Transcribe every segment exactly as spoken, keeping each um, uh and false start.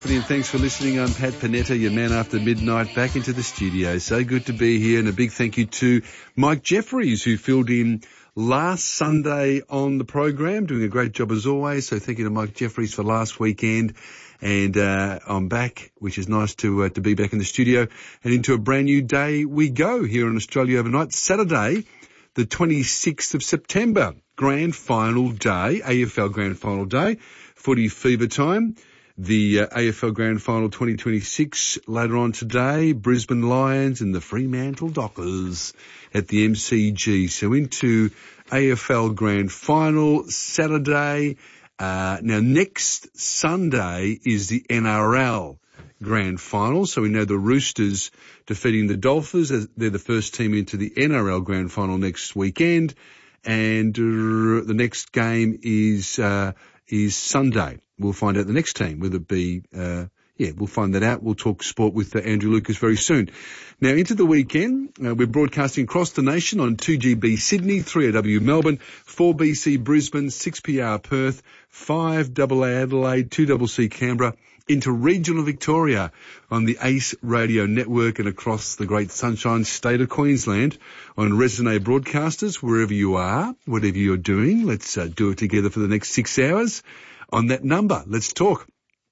And thanks for listening. I'm Pat Panetta, your man after midnight, back into the studio. So good to be here, and a big thank you to Mike Jeffries, who filled in last Sunday on the program, doing a great job as always. So thank you to Mike Jeffries for last weekend. And uh I'm back, which is nice to uh, to be back in the studio, and into a brand new day we go here on Australia Overnight. Saturday, the twenty-sixth of September, grand final day, A F L grand final day, footy fever time. The uh, A F L Grand Final twenty twenty-six later on today, Brisbane Lions and the Fremantle Dockers at the M C G. So into A F L Grand Final Saturday. Uh, now next Sunday is the N R L Grand Final. So we know the Roosters defeating the Dolphins. They're the first team into the N R L Grand Final next weekend. And uh, the next game is uh, is Sunday. We'll find out the next team, whether it be, uh, yeah, we'll find that out. We'll talk sport with uh, Andrew Lucas very soon. Now, into the weekend, uh, we're broadcasting across the nation on two G B Sydney, three A W Melbourne, four B C Brisbane, six P R Perth, five A A Adelaide, two C C Canberra, into regional Victoria on the Ace Radio Network, and across the great Sunshine State of Queensland on Resonate Broadcasters, wherever you are, whatever you're doing. Let's uh, do it together for the next six hours. On that number, let's talk.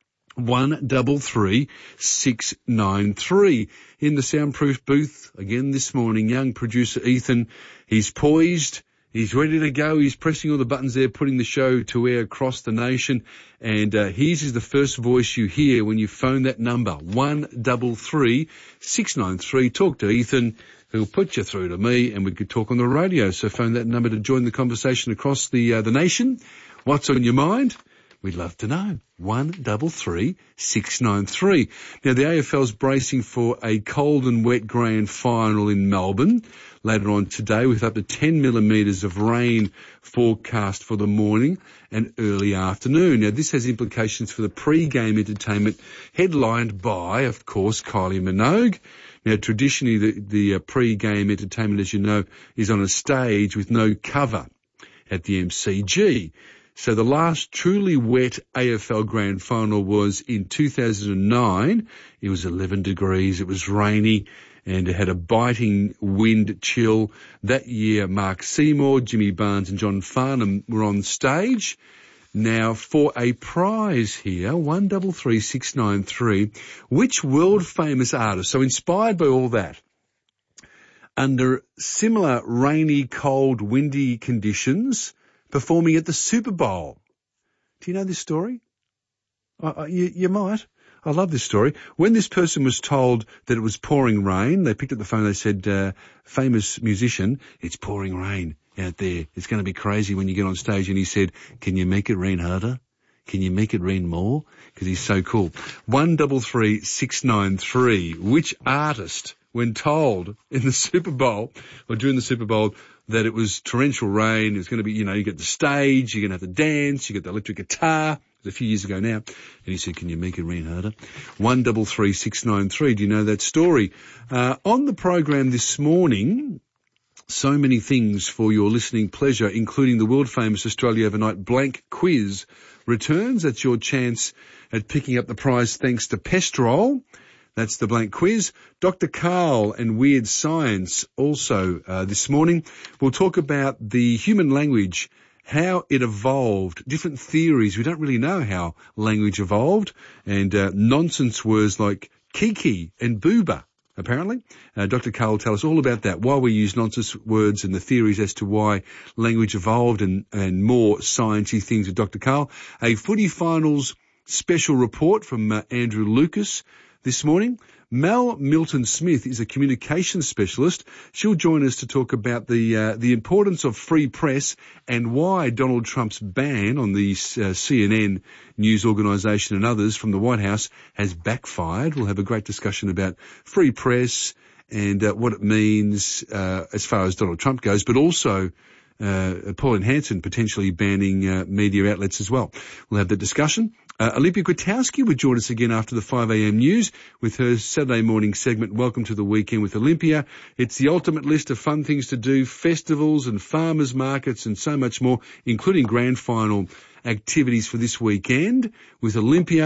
One double three six nine three. In the soundproof booth again this morning, young producer Ethan. He's poised. He's ready to go. He's pressing all the buttons there, putting the show to air across the nation. And uh, his is the first voice you hear when you phone that number, one double three six nine three. Talk to Ethan, who'll put you through to me, and we could talk on the radio. So phone that number to join the conversation across the uh, the nation. What's on your mind? We'd love to know. One double three six nine three. Now the A F L's bracing for a cold and wet grand final in Melbourne later on today, with up to ten millimetres of rain forecast for the morning and early afternoon. Now this has implications for the pre-game entertainment, headlined by, of course, Kylie Minogue. Now traditionally the, the uh, pre-game entertainment, as you know, is on a stage with no cover at the M C G. So the last truly wet A F L Grand Final was in two thousand nine. It was eleven degrees, it was rainy, and it had a biting wind chill. That year, Mark Seymour, Jimmy Barnes and John Farnham were on stage. Now, for a prize here, one double three six nine three, which world-famous artist, so inspired by all that, under similar rainy, cold, windy conditions, performing at the Super Bowl. Do you know this story? Uh, you, you might. I love this story. When this person was told that it was pouring rain, they picked up the phone, they said, uh, famous musician, it's pouring rain out there. It's going to be crazy when you get on stage. And he said, can you make it rain harder? Can you make it rain more? Because he's so cool. One double three six nine three. Which artist, when told in the Super Bowl or during the Super Bowl that it was torrential rain, it was going to be, you know, you get the stage, you're going to have to dance, you get the electric guitar. It was a few years ago now. And he said, can you make it rain harder? One double three six nine three. Do you know that story? Uh, on the program this morning, so many things for your listening pleasure, including the world-famous Australia Overnight Blank Quiz returns. That's your chance at picking up the prize thanks to Pestrol. That's the Blank Quiz. Doctor Karl and Weird Science also uh, this morning. We'll talk about the human language, how it evolved, different theories. We don't really know how language evolved, and uh, nonsense words like kiki and booba, apparently. Uh, Doctor Karl will tell us all about that, why we use nonsense words and the theories as to why language evolved, and, and more sciencey things with Doctor Karl. A footy finals special report from uh, Andrew Lucas this morning. Mel Milton-Smith is a communications specialist. She'll join us to talk about the uh, the importance of free press and why Donald Trump's ban on the uh, C N N news organisation and others from the White House has backfired. We'll have a great discussion about free press and uh, what it means uh, as far as Donald Trump goes, but also uh, Pauline Hanson potentially banning uh, media outlets as well. We'll have that discussion. Uh, Olympia Kwiatkowski would join us again after the five a.m. news with her Saturday morning segment, Welcome to the Weekend with Olympia. It's the ultimate list of fun things to do, festivals and farmers markets and so much more, including grand final activities for this weekend with Olympia.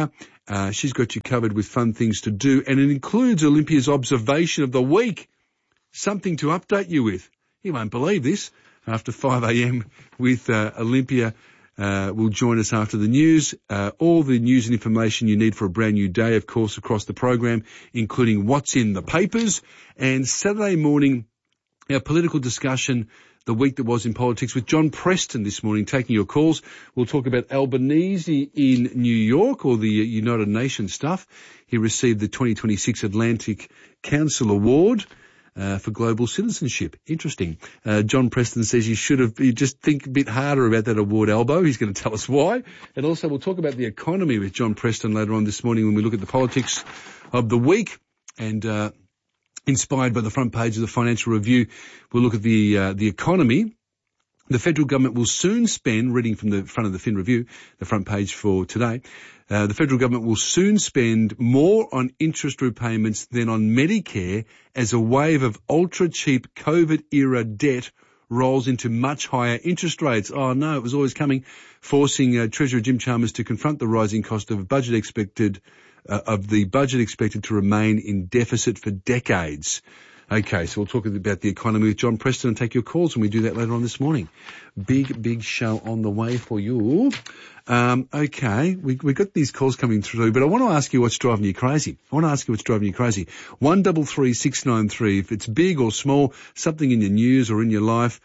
Uh, she's got you covered with fun things to do, and it includes Olympia's observation of the week. Something to update you with. You won't believe this. After five a.m. with uh, Olympia uh, will join us after the news. Uh, all the news and information you need for a brand new day, of course, across the program, including what's in the papers. And Saturday morning, our political discussion, the week that was in politics, with John Preston this morning, taking your calls. We'll talk about Albanese in New York, or the United Nations stuff. He received the twenty twenty-six Atlantic Council Award uh, for global citizenship. Interesting. Uh, John Preston says you should have, you just think a bit harder about that award, Albo. He's going to tell us why. And also we'll talk about the economy with John Preston later on this morning when we look at the politics of the week. And, uh, inspired by the front page of the Financial Review, we'll look at the uh, the economy. The federal government will soon spend, reading from the front of the Fin Review, the front page for today, uh, the federal government will soon spend more on interest repayments than on Medicare as a wave of ultra-cheap COVID-era debt rolls into much higher interest rates. Oh no, it was always coming, forcing uh, Treasurer Jim Chalmers to confront the rising cost of budget expected Uh, of the budget expected to remain in deficit for decades. Okay, so we'll talk about the economy with John Preston and take your calls when we do that later on this morning. Big, big show on the way for you. Um, okay, we we got these calls coming through, but I want to ask you what's driving you crazy. I want to ask you what's driving you crazy. One double three six nine three. If it's big or small, something in your news or in your life,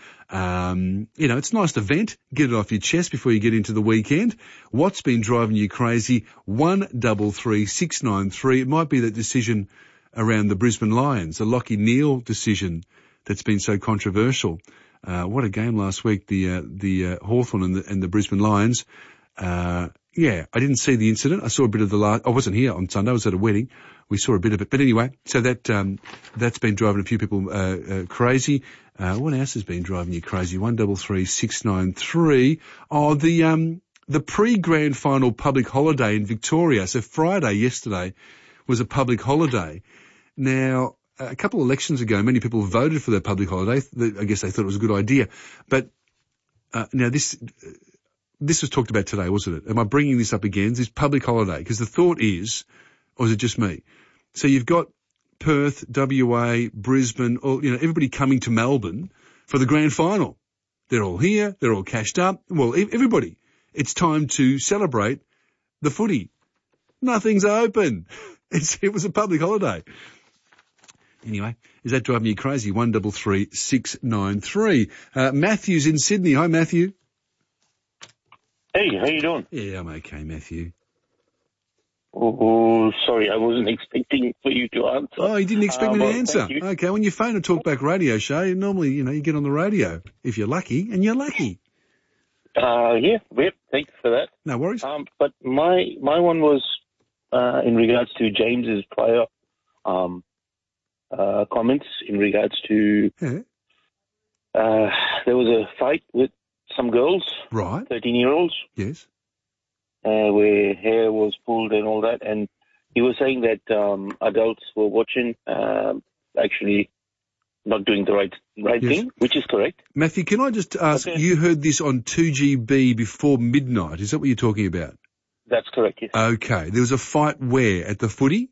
um, you know, it's nice to vent, get it off your chest before you get into the weekend. What's been driving you crazy? One double three six nine three. It might be that decision around the Brisbane Lions, the Lachie Neale decision that's been so controversial. Uh, what a game last week, the uh, the uh, Hawthorn and the, and the Brisbane Lions. Uh, yeah, I didn't see the incident. I saw a bit of the last, I wasn't here on Sunday, I was at a wedding. We saw a bit of it. But anyway, so that, um, that's been driving a few people, uh, uh, crazy. Uh, what else has been driving you crazy? One double three six nine three. Oh, the, um, the pre-grand final public holiday in Victoria. So Friday, yesterday, was a public holiday. Now, a couple of elections ago, many people voted for that public holiday. I guess they thought it was a good idea. But, uh, now this, this was talked about today, wasn't it? Am I bringing this up again? This public holiday, because the thought is, or is it just me? So you've got Perth, W A, Brisbane, or, you know, everybody coming to Melbourne for the grand final. They're all here. They're all cashed up. Well, everybody, it's time to celebrate the footy. Nothing's open. It's, it was a public holiday. Anyway, is that driving you crazy? One double three six nine three. Uh, Matthew's in Sydney. Hi, Matthew. Hey, how you doing? Yeah, I'm okay, Matthew. Oh, sorry, I wasn't expecting for you to answer. Oh, you didn't expect uh, me to well, answer? Okay, when you phone a talkback radio show, normally, you know, you get on the radio if you're lucky, and you're lucky. Uh, yeah, yep, thanks for that. No worries. Um, but my my one was uh, in regards to James's prior um, uh, comments in regards to yeah. uh, there was a fight with some girls, right, thirteen-year-olds. Yes. Uh, where hair was pulled and all that, and he was saying that um, adults were watching, um, actually not doing the right right yes. thing, which is correct. Matthew, can I just ask, okay. You heard this on two G B before midnight, is that what you're talking about? That's correct, yes. Okay, there was a fight where? At the footy?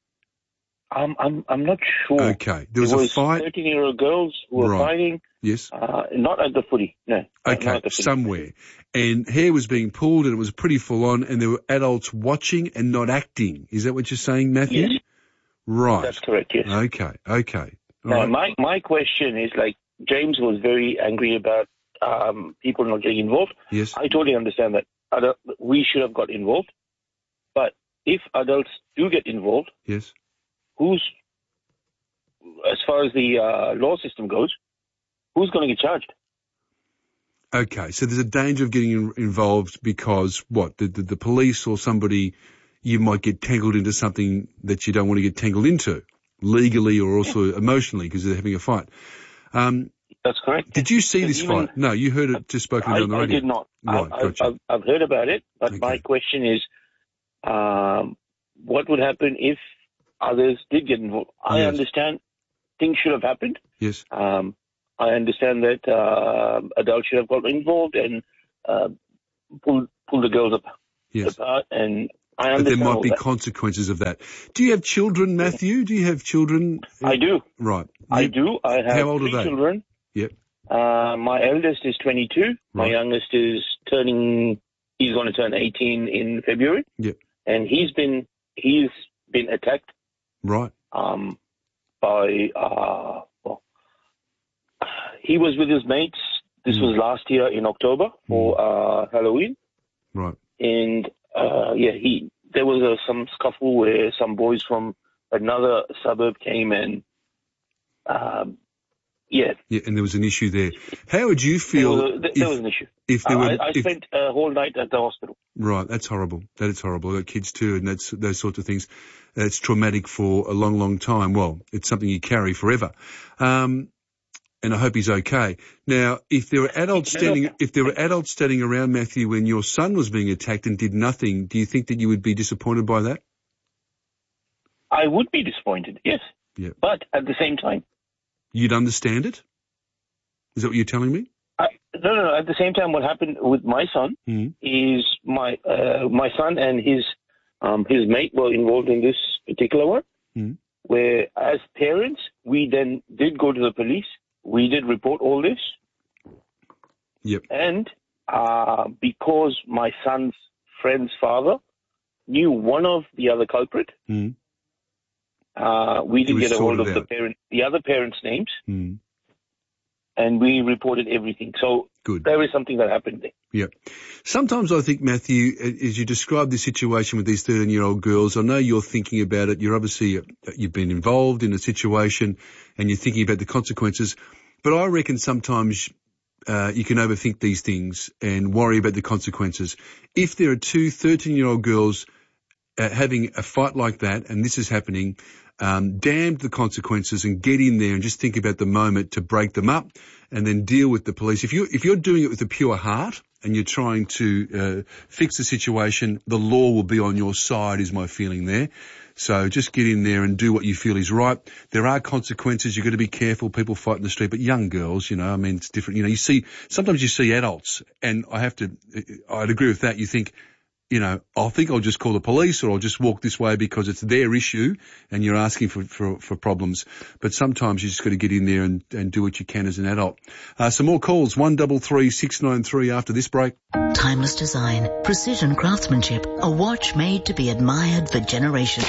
Um, I'm I'm not sure. Okay, there was, was a fight. thirteen-year-old girls who were right. fighting. Yes. Uh, not at the footy, no. Okay, not at the footy. somewhere. And hair was being pulled and it was pretty full on and there were adults watching and not acting. Is that what you're saying, Matthew? Yes. Right. That's correct, yes. Okay, okay. All now, right. my, my question is, like, James was very angry about um, people not getting involved. Yes. I totally understand that. Adult, we should have got involved. But if adults do get involved, yes, who's, as far as the uh, law system goes, who's going to get charged? Okay, so there's a danger of getting in, involved because, what, the, the, the police or somebody, you might get tangled into something that you don't want to get tangled into, legally or also yeah. emotionally because they're having a fight. Um, That's correct. Did you see this even, fight? No, you heard it just spoken I, about on the radio. I did not. Right, I, gotcha. I've, I've heard about it, but okay. my question is, um, what would happen if others did get involved? I yes. understand things should have happened. Yes. Um, I understand that uh, adults should have got involved and uh, pull pull the girls up, yes. apart and I but there might be that. consequences of that. Do you have children, Matthew? Do you have children? I do. Right. I Yep. do. I have How old three are they? children. Yep. Uh, my eldest is twenty-two. My Right. youngest is turning, he's going to turn eighteen in February. Yep. And he's been, he's been attacked, Right. um, by, uh, well, he was with his mates. This Mm. was last year in October for, uh, Halloween. Right. And, uh, yeah, he, there was a, some scuffle where some boys from another suburb came and, um, yeah. Yeah, and there was an issue there. How would you feel There was, a, there if, was an issue. if there I, were... I if, spent a whole night at the hospital. Right, that's horrible. That is horrible. I've got kids too, and that's those sorts of things. It's traumatic for a long, long time. Well, it's something you carry forever. Um, and I hope he's okay. Now, if there were adults standing, if there were adults standing around, Matthew, when your son was being attacked and did nothing, do you think that you would be disappointed by that? I would be disappointed, yes. Yeah. But at the same time, you'd understand it? Is that what you're telling me? I, no, no, no. At the same time, what happened with my son Mm. is my uh, my son and his um, his mate were involved in this particular one. Mm. Where, as parents, we then did go to the police. We did report all this. Yep. And uh, because my son's friend's father knew one of the other culprit, Mm. uh, we It did was get a hold of sorted the out. parent, the other parents' names, Mm. and we reported everything. So Good. there is something that happened there. Yeah. Sometimes I think, Matthew, as you describe this situation with these thirteen-year-old girls, I know you're thinking about it. You're obviously, you've been involved in a situation and you're thinking about the consequences. But I reckon sometimes uh, you can overthink these things and worry about the consequences. If there are two thirteen-year-old girls uh, having a fight like that and this is happening, um, damn the consequences and get in there and just think about the moment to break them up and then deal with the police. If you if you're doing it with a pure heart and you're trying to uh, fix the situation, the law will be on your side, is my feeling there. So just get in there and do what you feel is right. There are consequences. You've got to be careful. People fight in the street, but young girls, you know, I mean, it's different. You know, you see, sometimes you see adults, and I have to, I'd agree with that. You think, you know, I think I'll just call the police or I'll just walk this way because it's their issue and you're asking for, for, for problems. But sometimes you just got to get in there and, and do what you can as an adult. Uh, some more calls, one double three six nine three after this break. Timeless design, precision craftsmanship, a watch made to be admired for generations.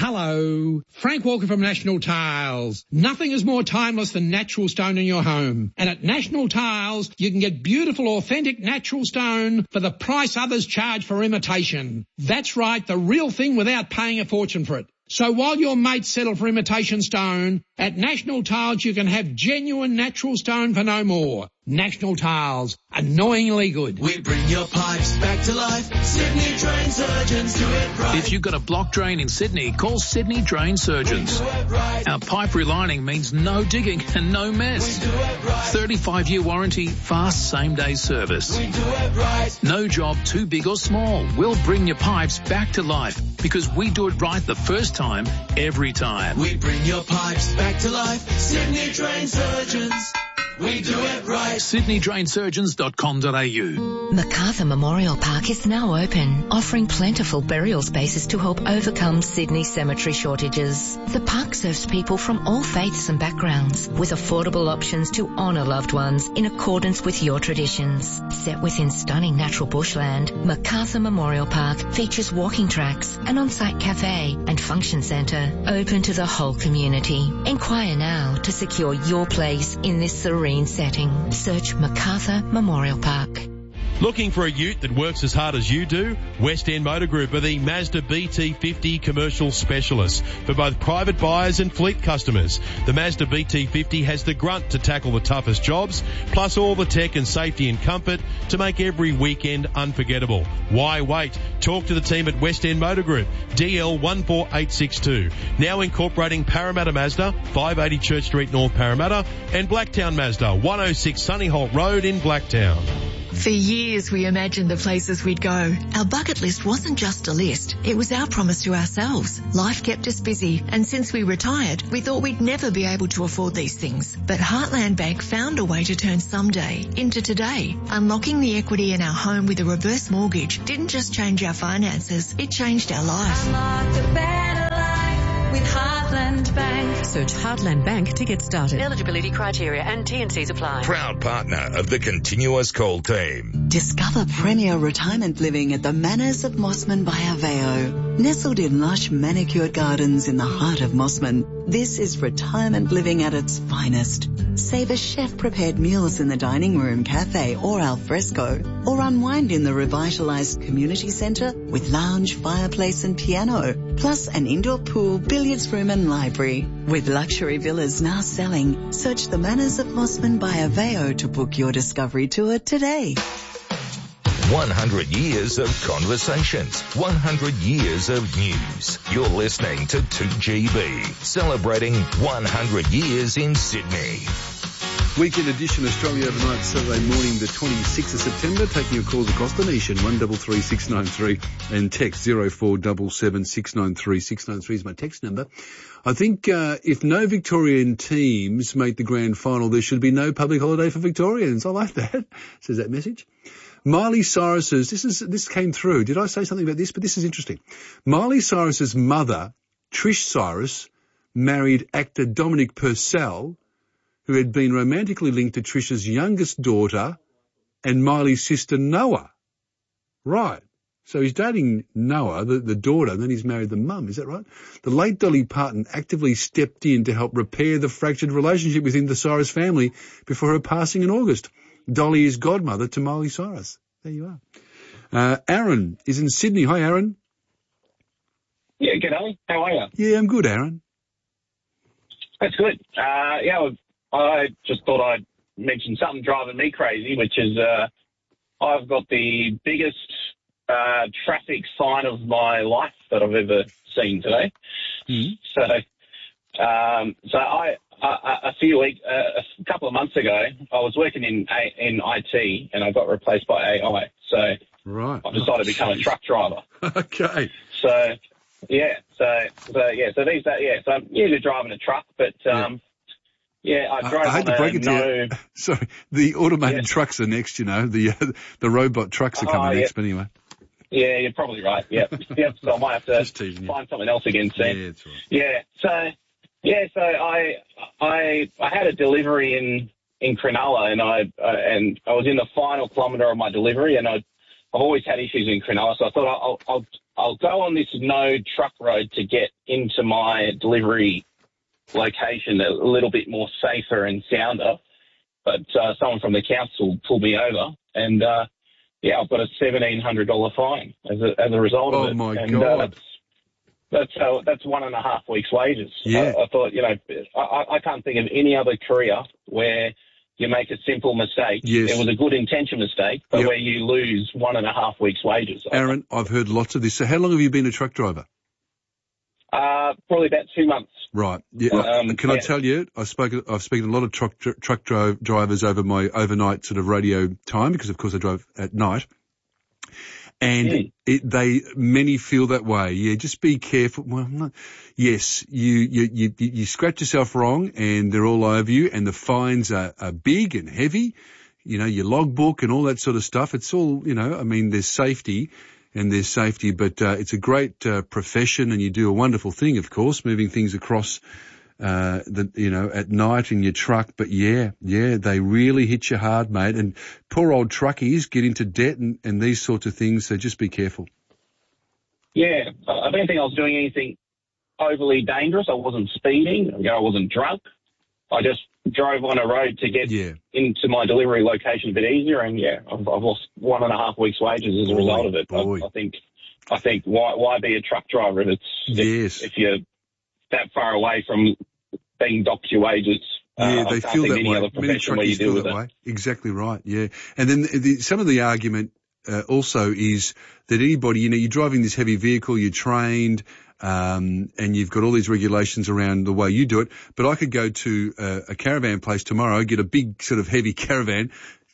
Hello, Frank Walker from National Tiles. Nothing is more timeless than natural stone in your home. And at National Tiles, you can get beautiful, authentic natural stone for the price others charge for imitation. That's right, the real thing without paying a fortune for it. So while your mates settle for imitation stone, at National Tiles you can have genuine natural stone for no more. National Tiles, annoyingly good. We bring your pipes back to life. Sydney Drain Surgeons do it right. If you've got a block drain in Sydney, call Sydney Drain Surgeons. Do it right. Our pipe relining means no digging and no mess. Do it right. thirty-five year warranty, fast same-day service. We do it right. No job too big or small. We'll bring your pipes back to life because we do it right the first time, every time. We bring your pipes back to life. Sydney Drain Surgeons. We do it right. Sydney Drain Surgeons dot com dot a u. MacArthur Memorial Park is now open, offering plentiful burial spaces to help overcome Sydney's cemetery shortages. The park serves people from all faiths and backgrounds, with affordable options to honour loved ones in accordance with your traditions. Set within stunning natural bushland, MacArthur Memorial Park features walking tracks, an on-site cafe and function centre open to the whole community. Inquire now to secure your place in this serene setting. Search MacArthur Memorial Park. Looking for a ute that works as hard as you do? West End Motor Group are the Mazda B T fifty commercial specialists for both private buyers and fleet customers. The Mazda B T fifty has the grunt to tackle the toughest jobs, plus all the tech and safety and comfort to make every weekend unforgettable. Why wait? Talk to the team at West End Motor Group, D L one four eight six two. Now incorporating Parramatta Mazda, five eighty Church Street, North Parramatta, and Blacktown Mazda, one oh six Sunnyholt Road in Blacktown. For years we imagined the places we'd go. Our bucket list wasn't just a list, it was our promise to ourselves. Life kept us busy, and since we retired, we thought we'd never be able to afford these things. But Heartland Bank found a way to turn someday into today. Unlocking the equity in our home with a reverse mortgage didn't just change our finances, it changed our life. Unlock a better life with Heartland Bank. Search Heartland Bank to get started. Eligibility criteria and T and Cs apply. Proud partner of the Continuous Call team. Discover premier retirement living at the Manors of Mossman by Aveo. Nestled in lush manicured gardens in the heart of Mossman, this is retirement living at its finest. Savor chef-prepared meals in the dining room, cafe or al fresco, or unwind in the revitalised community centre with lounge, fireplace and piano, plus an indoor pool, billiards room and library. With luxury villas now selling, search the Manors of Mossman by Aveo to book your discovery tour today. one hundred years of conversations, one hundred years of news. You're listening to two G B, celebrating one hundred years in Sydney. Weekend edition, Australia Overnight, Saturday morning, the twenty-sixth of September. Taking your calls across the nation, one three three six nine three and text zero four seven seven six nine three. six nine three is my text number. I think uh, if no Victorian teams make the grand final, there should be no public holiday for Victorians. I like that, says that message. Miley Cyrus's, this is, this came through. Did I say something about this? But this is interesting. Miley Cyrus's mother, Trish Cyrus, married actor Dominic Purcell, who had been romantically linked to Trish's youngest daughter and Miley's sister Noah. Right. So he's dating Noah, the, the daughter, and then he's married the mum. Is that right? The late Dolly Parton actively stepped in to help repair the fractured relationship within the Cyrus family before her passing in August. Dolly is godmother to Miley Cyrus. There you are. Uh, Aaron is in Sydney. Hi, Aaron. Yeah, g'day. How are you? Yeah, I'm good, Aaron. That's good. Uh, yeah, I just thought I'd mention something driving me crazy, which is uh, I've got the biggest uh, traffic sign of my life that I've ever seen today. Mm-hmm. So, um, so I, I a few weeks, uh, a couple of months ago, I was working in a, in I T and I got replaced by A I. So right. I decided oh, to become geez. a truck driver. Okay. So yeah, so so yeah, so these days, yeah, so I'm usually driving a truck, but um. Yeah. Yeah, I drove I, I hate to break it no... to you. Sorry, the automated yeah. trucks are next, you know, the uh, the robot trucks are coming oh, yeah. next, but anyway. Yeah, you're probably right. Yeah, yep. So I might have to find something else again soon. Yeah, that's right. Yeah. So, yeah. So I, I, I had a delivery in in Cronulla, and I uh, and I was in the final kilometre of my delivery, and I, I've always had issues in Cronulla, so I thought I'll I'll I'll go on this no truck road to get into my delivery location a little bit more safer and sounder. But uh, someone from the council pulled me over, and. Uh, Yeah, I've got a seventeen hundred dollars fine as a, as a result oh of it. Oh, my and, God. Uh, that's that's, uh, that's one and a half weeks' wages. Yeah. I, I thought, you know, I, I can't think of any other career where you make a simple mistake. Yes. It was a good intention mistake, but yep. where you lose one and a half weeks' wages. Aaron, I've heard lots of this. So how long have you been a truck driver? Uh, probably about two months. Right. Yeah. Um, Can yeah. I tell you, I've spoken, I've spoken to a lot of truck, tr- truck dri- drivers over my overnight sort of radio time because, of course, I drive at night. And mm. it, they, many feel that way. Yeah, just be careful. Well, not, yes, you, you, you, you scratch yourself wrong and they're all over you and the fines are, are big and heavy. You know, your logbook and all that sort of stuff. It's all, you know, I mean, there's safety and there's safety, but, uh, it's a great, uh, profession and you do a wonderful thing, of course, moving things across, uh, the, you know, at night in your truck. But yeah, yeah, they really hit you hard, mate. And poor old truckies get into debt and, and these sorts of things. So just be careful. Yeah. I don't think I was doing anything overly dangerous. I wasn't speeding. You know, I wasn't drunk. I just drove on a road to get yeah. into my delivery location a bit easier. And yeah, I've, I've lost one and a half weeks wages as a boy, result of it. I, I think, I think why, why be a truck driver if it's, yes. if, if you're that far away from being docked your wages. Yeah, uh, they feel that way. Many truckies feel that way. Exactly right. Yeah. And then the, the, some of the argument, uh, also is that anybody, you know, you're driving this heavy vehicle, you're trained, um, and you've got all these regulations around the way you do it. But I could go to a, a caravan place tomorrow, get a big sort of heavy caravan,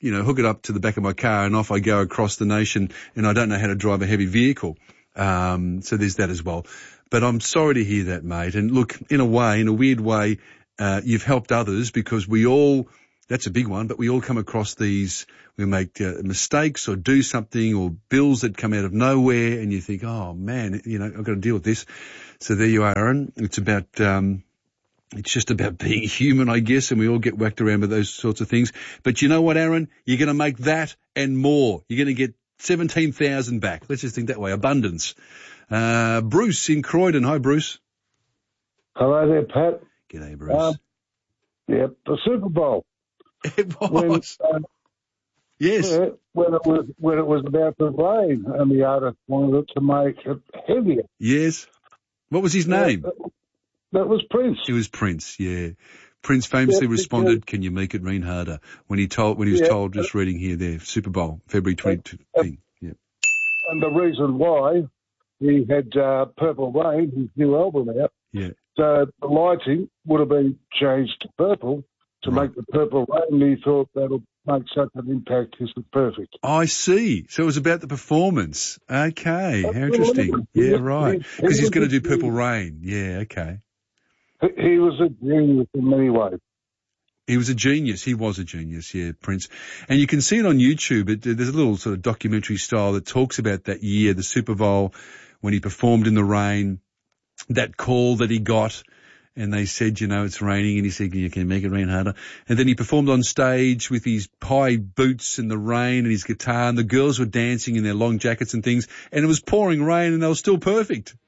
you know, hook it up to the back of my car and off I go across the nation, and I don't know how to drive a heavy vehicle. Um, so there's that as well. But I'm sorry to hear that, mate. And look, in a way, in a weird way, uh, you've helped others because we all, that's a big one, but we all come across these, we make uh, mistakes or do something or bills that come out of nowhere and you think, oh man, you know, I've got to deal with this. So there you are, Aaron. It's about, um, it's just about being human, I guess, and we all get whacked around with those sorts of things. But you know what, Aaron? You're going to make that and more. You're going to get seventeen thousand back. Let's just think that way. Abundance. Uh, Bruce in Croydon. Hi, Bruce. Hello there, Pat. G'day, Bruce. Um, yeah, the Super Bowl. It was. When, uh, yes. Yeah, when it was when it was about to rain, and the artist wanted it to make it heavier. Yes. What was his name? Yeah, that, that was Prince. It was Prince. Yeah. Prince famously yeah, responded, "Can you make it rain harder?" When he told when he was yeah, told, just reading here, there, Super Bowl, February twentieth. Yeah. And the reason why he had uh, Purple Rain, his new album out. Yeah. So the lighting would have been changed to purple to right. make the Purple Rain. He thought that'll make such an impact. This is perfect. I see. So it was about the performance. Okay. How interesting. Yeah, right. Because he's going to do Purple Rain. Yeah, okay. He was a genius in many ways. He was a genius. He was a genius, yeah, Prince. And you can see it on YouTube. It, there's a little sort of documentary style that talks about that year, the Super Bowl, when he performed in the rain, that call that he got, and they said, you know, it's raining, and he said, you can make it rain harder. And then he performed on stage with his high boots in the rain and his guitar, and the girls were dancing in their long jackets and things, and it was pouring rain, and they were still perfect.